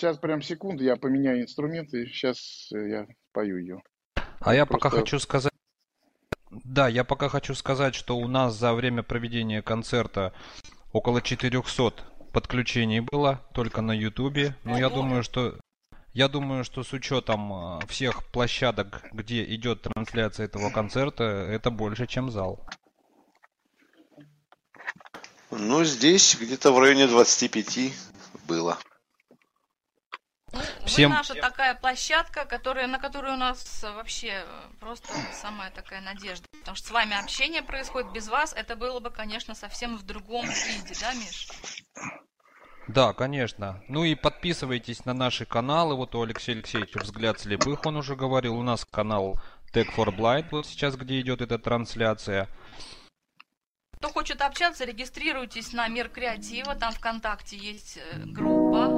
сейчас прям секунду, я поменяю инструмент, и сейчас я спою ее. А я пока Просто, хочу сказать, да, я пока хочу сказать, что у нас за время проведения концерта около 400 подключений было только на Ютубе. Но Ого! я думаю, что с учетом всех площадок, где идет трансляция этого концерта, это больше, чем зал. Ну, здесь где-то в районе 25 было. Ну, вы Всем, наша такая площадка, на которую у нас вообще просто самая такая надежда. Потому что с вами общение происходит, без вас это было бы, конечно, совсем в другом виде, да, Миш? да, конечно. Ну и подписывайтесь на наши каналы. Вот у Алексея Алексеевича «Взгляд слепых» он уже говорил. У нас канал Tech for Blind, вот сейчас, где идет эта трансляция. Кто хочет общаться, регистрируйтесь на Мир Креатива, там ВКонтакте есть группа.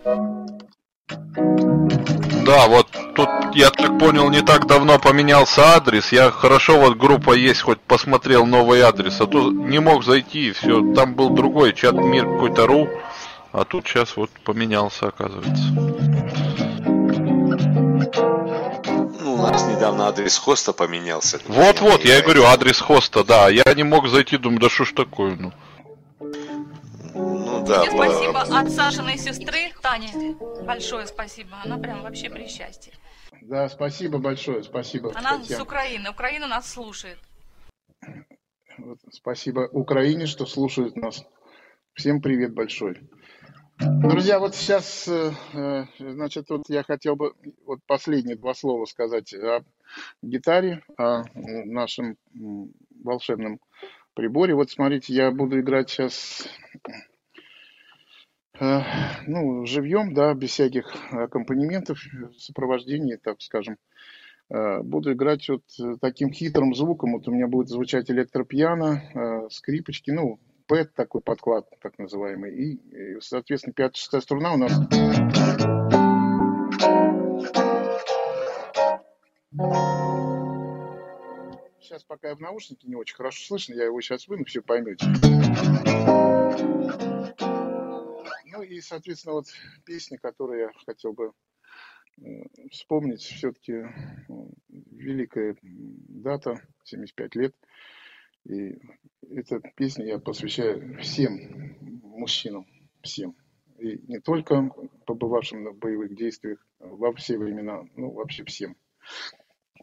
Да, вот тут, я так понял, не так давно поменялся адрес. Я хорошо, вот группа есть, хоть посмотрел новый адрес, а то не мог зайти, и все. Там был другой чат мир какой-то ру, а тут сейчас вот поменялся, оказывается. Ну, у нас недавно адрес хоста поменялся. Вот-вот, я и говорю, адрес хоста, да. Я не мог зайти, думаю, да что ж такое, ну. Ну да, Тебе спасибо от Сашиной сестры, Тане. Большое спасибо. Она прям вообще при счастье. да, спасибо большое, спасибо, Она с Татьяна. Украины. Украина нас слушает. Вот, спасибо Украине, что слушают нас. Всем привет большой. Друзья, вот сейчас, значит, вот я хотел бы вот последние два слова сказать о гитаре, о нашем волшебном приборе. Вот смотрите, я буду играть сейчас, ну, живьем, да, без всяких аккомпанементов, сопровождения, так скажем. Буду играть вот таким хитрым звуком. Вот у меня будет звучать электропиано, скрипочки, ну, пэд такой подклад, так называемый. И соответственно, пятая, шестая струна у нас. Сейчас пока я в наушнике не очень хорошо слышно, я его сейчас выну, все поймете. Ну и, соответственно, вот песня, которую я хотел бы вспомнить, все-таки великая дата, 75 лет. И эту песню я посвящаю всем мужчинам, всем. И не только побывавшим на боевых действиях, во все времена, ну вообще всем.